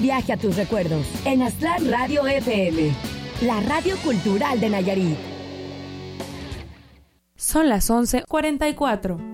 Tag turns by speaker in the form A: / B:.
A: Viaje a tus recuerdos en Aztlán Radio FM, la radio cultural de Nayarit.
B: Son las 11:44.